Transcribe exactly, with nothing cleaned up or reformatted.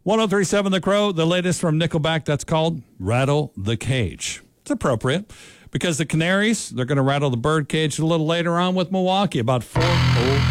one oh three point seven The Crow, the latest from Nickelback, that's called Rattle the Cage. It's appropriate because the Canaries, they're going to rattle the bird cage a little later on with Milwaukee, about four oh